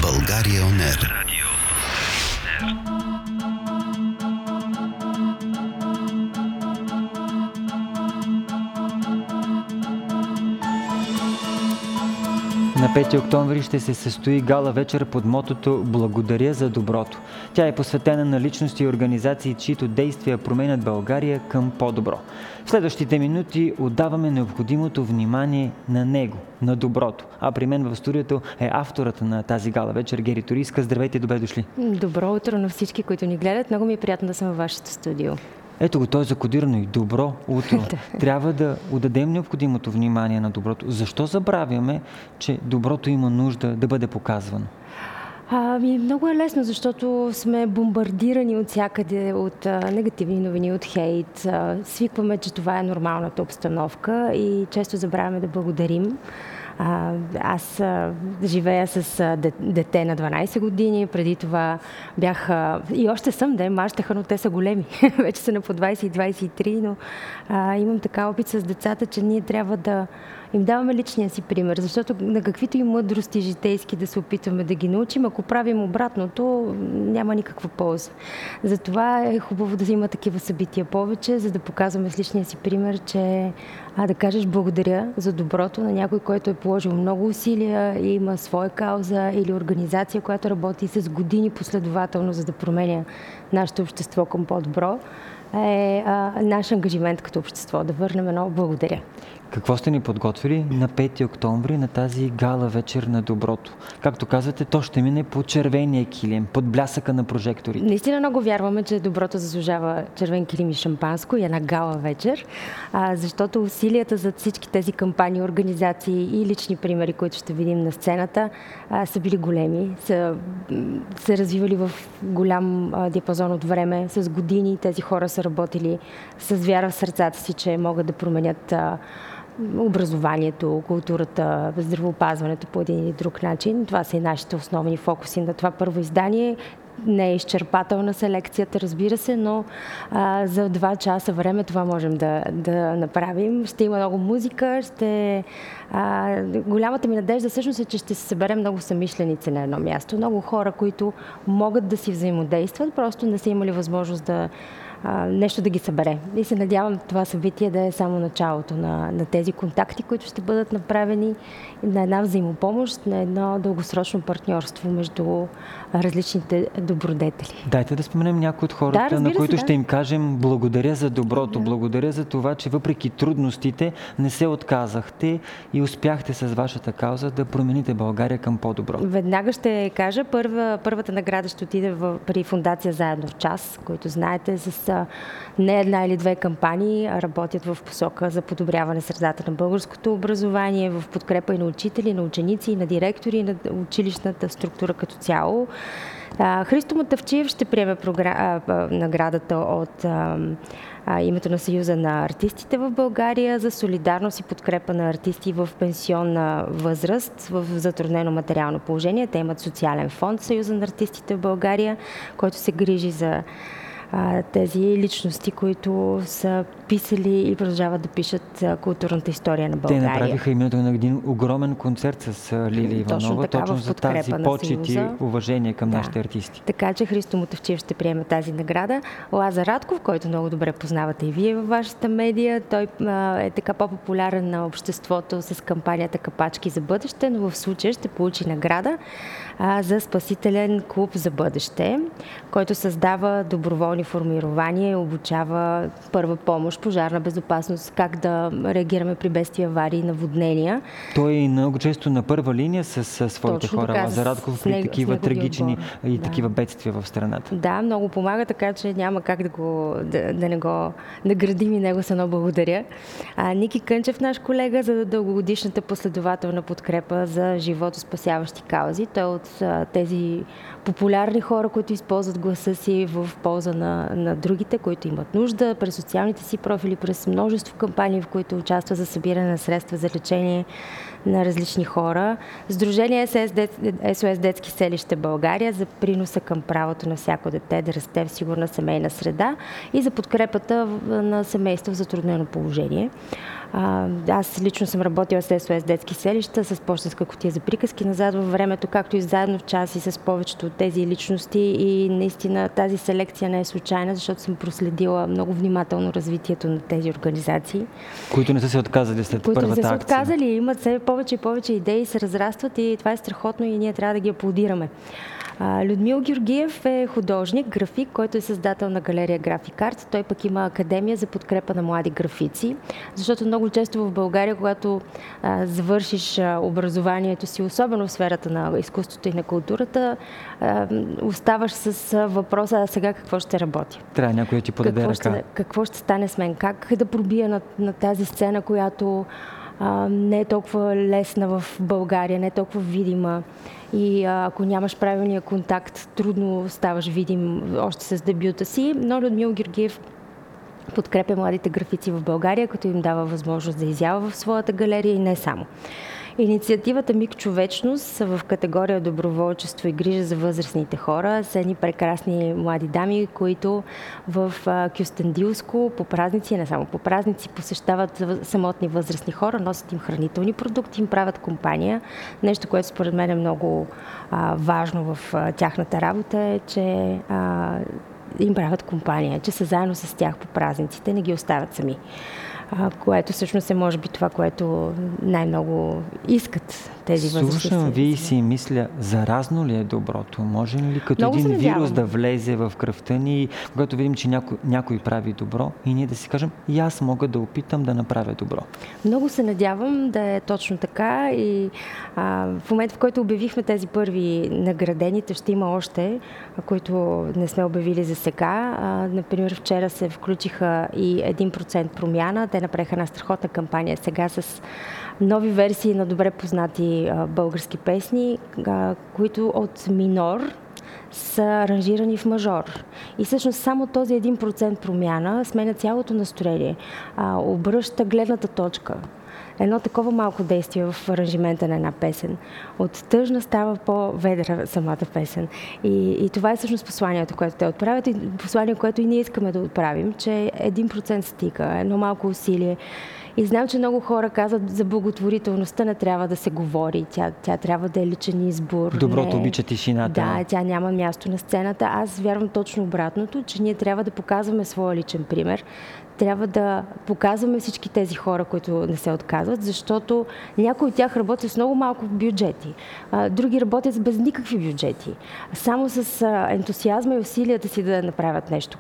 България ОНЕР. На 5 октомври ще се състои гала вечер под мотото "Благодаря за доброто". Тя е посветена на личности и организации, чието действия променят България към по-добро. В следващите минути отдаваме необходимото внимание на него, на доброто. А при мен в студиото е авторът на тази гала вечер, Гери Торийска. Здравейте, добре дошли. Добро утро на всички, които ни гледат. Много ми е приятно да съм във вашето студио. Ето го, то е закодирано и добро утро. Трябва да отдадем необходимото внимание на доброто. Защо забравяме, че доброто има нужда да бъде показвано? Много е лесно, защото сме бомбардирани от всякъде, от негативни новини, от хейт. Свикваме, че това е нормалната обстановка и често забравяме да благодарим. Аз живея с дете на 12 години, преди това бях и още съм мащеха, но те са големи. Вече са на по 20 и 23, но имам така опит с децата, че ние трябва да им даваме личния си пример, защото на каквито и мъдрости житейски да се опитваме да ги научим, ако правим обратното, няма никаква полза. Затова е хубаво да има такива събития повече, за да показваме с личния си пример, че да кажеш благодаря за доброто на някой, който е положил много усилия и има своя кауза или организация, която работи с години последователно, за да променя нашето общество към по-добро, е наш ангажимент като общество да върнем едно благодаря. Какво сте ни подготвили на 5 октомври на тази гала вечер на доброто? Както казвате, то ще мине по червения килим, под блясъка на прожекторите. Наистина много вярваме, че доброто заслужава червен килим и шампанско и една гала вечер, защото усилията за всички тези кампании, организации и лични примери, които ще видим на сцената, са били големи, са се развивали в голям диапазон от време. С години тези хора са работили с вяра в сърцата си, че могат да променят образованието, културата, здравеопазването по един или друг начин. Това са и нашите основни фокуси на това първо издание. Не е изчерпателна селекцията, разбира се, но за 2 часа време това можем да направим. Ще има много музика, голямата ми надежда всъщност е, че ще се съберем много съмишленици на едно място. Много хора, които могат да си взаимодействат, просто не са имали възможност нещо да ги събере. И се надявам това събитие да е само началото на тези контакти, които ще бъдат направени, на една взаимопомощ, на едно дългосрочно партньорство между различните добродетели. Дайте да споменем някои от хората, на които ще им кажем благодаря за доброто, благодаря за това, че въпреки трудностите не се отказахте и успяхте с вашата кауза да промените България към по-добро. Веднага ще кажа, първата награда ще отиде при фондация "Заедно в час", които знаете, с не една или 2 кампании работят в посока за подобряване средата на българското образование, в подкрепа и на учители, на ученици, на директори, на училищната структура като цяло. Христо Мутафчиев ще приеме наградата от името на Съюза на артистите в България за солидарност и подкрепа на артисти в пенсионна възраст, в затруднено материално положение. Те имат социален фонд Съюза на артистите в България, който се грижи за тези личности, които са писали и продължават да пишат културната история на България. Те направиха името на един огромен концерт с Лилия Иванова, точно за тази почет и уважение към нашите артисти. Така че Христо Мутафчиев ще приеме тази награда. Лазар Радков, който много добре познавате и вие във вашата медия, той е така по-популярен на обществото с кампанията "Капачки за бъдеще", но в случая ще получи награда за спасителен клуб за бъдеще, който създава доброволни формирования и обучава първа помощ, пожарна безопасност, как да реагираме при бедствия, аварии, наводнения. Той е много често на първа линия с своите хора. Лазар Радков при такива трагични и такива бедствия в страната. Да, много помага, така че няма как да не го наградим и него с едно благодаря. Ники Кънчев, наш колега, за дългогодишната последователна подкрепа за животоспасяващи каузи. Той е от тези популярни хора, които използват гласа си в полза на другите, които имат нужда, през социалните си профили, през множество кампании, в които участва за събиране на средства за лечение на различни хора. Сдружение СОС Детски селища България за приноса към правото на всяко дете да расте в сигурна семейна среда и за подкрепата на семейство в затруднено положение. Аз лично съм работила с СОС детски селища, с пощенска кутия за приказки назад във времето, както и заедно в час и с повечето от тези личности, и наистина тази селекция не е случайна, защото съм проследила много внимателно развитието на тези организации. Които не са се отказали след първата акция. Които не са се отказали, имат все повече и повече идеи, се разрастват и това е страхотно и ние трябва да ги аплодираме. Людмил Георгиев е художник, график, който е създател на галерия График Арт. Той пък има академия за подкрепа на млади графици, защото много често в България, когато завършиш образованието си, особено в сферата на изкуството и на културата, оставаш с въпроса: а сега какво ще работя? Трябва някой да ти подаде ръка. Какво ще стане с мен? Как да пробия на тази сцена, която не е толкова лесна в България, не е толкова видима. И ако нямаш правилния контакт, трудно ставаш видим още с дебюта си. Но Людмил Георгиев подкрепя младите графици в България, като им дава възможност да изява в своята галерия и не само. Инициативата Миг човечност в категория доброволчество и грижа за възрастните хора са едни прекрасни млади дами, които в Кюстендилско по празници, не само по празници, посещават самотни възрастни хора, носят им хранителни продукти, им правят компания. Нещо, което според мен е много важно в тяхната работа, е, че им правят компания, че са заедно с тях по празниците, не ги оставят сами. Което всъщност е, може би, това, което най-много искат тези възрастни. Слушам ви и си мисля, заразно ли е доброто? Може ли като много един вирус да влезе в кръвта ни, когато видим, че някой прави добро, и ние да си кажем: и аз мога да опитам да направя добро? Много се надявам да е точно така и в момента, в който обявихме тези първи наградените, ще има още, които не сме обявили за сега. Например, вчера се включиха и 1% промяна. Те направиха една страхотна кампания сега с нови версии на добре познати български песни, които от минор са аранжирани в мажор. И всъщност само този 1% промяна сменя цялото настроение, обръща гледната точка. Едно такова малко действие в аранжимента на една песен. От тъжна става по-ведра самата песен. И това е всъщност посланието, което те отправят, и послание, което и ние искаме да отправим, че 1% стига, едно малко усилие. И знам, че много хора казват, за благотворителността не трябва да се говори. Тя трябва да е личен избор. Доброто обича тишината. Да, тя няма място на сцената. Аз вярвам точно обратното, че ние трябва да показваме своя личен пример. Трябва да показваме всички тези хора, които не се отказват, защото някои от тях работят с много малко бюджети. Други работят без никакви бюджети. Само с ентусиазма и усилията си да направят нещо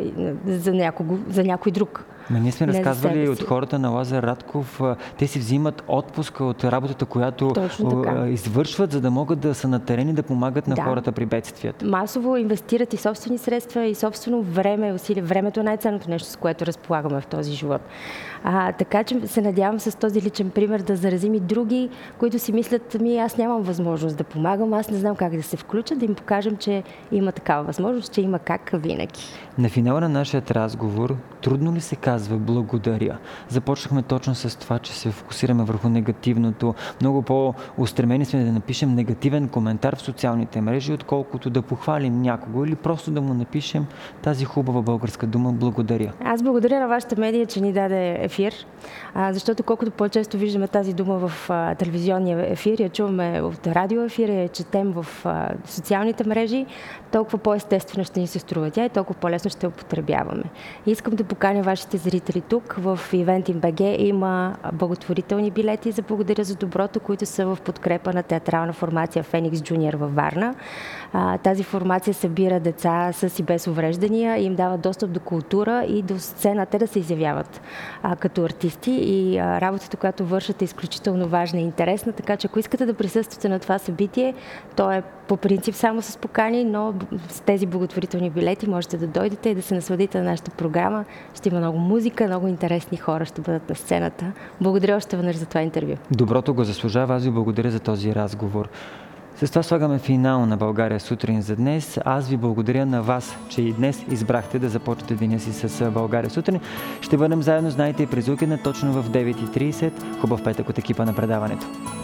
за някой друг. Ние сме разказвали от хората на Лазар Радков, те си взимат отпуска от работата, която извършват, за да могат да са на терен и да помагат на хората при бедствията. Масово инвестират и собствени средства, и собствено време, усилия. Времето е най-ценното нещо, с което разполагаме в този живот. Така че се надявам с този личен пример да заразим и други, които си мислят: аз нямам възможност да помагам, аз не знам как да се включа, да им покажем, че има такава възможност, че има как винаги. На финала на нашия разговор, трудно ли се казва благодаря? Започнахме точно с това, че се фокусираме върху негативното. Много по-устремени сме да напишем негативен коментар в социалните мрежи, отколкото да похвалим някого или просто да му напишем тази хубава българска дума благодаря. Аз благодаря на вашата медия, че ни даде ефир, защото колкото по-често виждаме тази дума в телевизионния ефир, я чуваме от радиоефира, я четем в социалните мрежи, толкова по-естествено ще ни се струва тя и толкова по-лесно ще употребяваме. И искам да поканя вашите зрители тук. В Eventim.bg има благотворителни билети за Благодаря за доброто, които са в подкрепа на театрална формация Феникс Джуниор във Варна. Тази формация събира деца с и без увреждания и им дава достъп до култура и до сцена, те да се изявяват като артисти, и работата, която вършат, е изключително важна и интересна, така че ако искате да присъствате на това събитие, то е по принцип само с покани, но с тези благотворителни билети можете да дойдете и да се насладите на нашата програма. Ще има много музика, много интересни хора ще бъдат на сцената. Благодаря още веднъж за това интервю. Доброто го заслужава. Аз ви благодаря за този разговор. С това слагаме финал на България сутрин за днес. Аз ви благодаря на вас, че и днес избрахте да започнете деня си с България сутрин. Ще бъдем заедно, знаете, и през уикенда точно в 9:30. Хубав петък от екипа на предаването.